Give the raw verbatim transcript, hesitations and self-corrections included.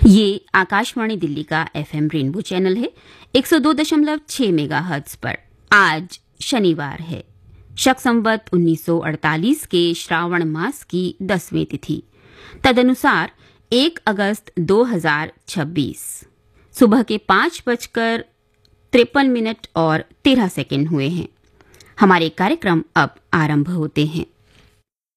ये आकाशवाणी दिल्ली का FM rainbow channel है एक सौ दो दशमलव छह मेगाहर्ट्ज पर। आज शनिवार है, शक संवत उन्नीस सौ अड़तालीस के श्रावण मास की दसवीं तिथि, तदनुसार एक अगस्त दो हजार छब्बीस। सुबह के पांच बजकर तिरपन मिनट और तेरह सेकंड हुए हैं। हमारे कार्यक्रम अब आरंभ होते हैं।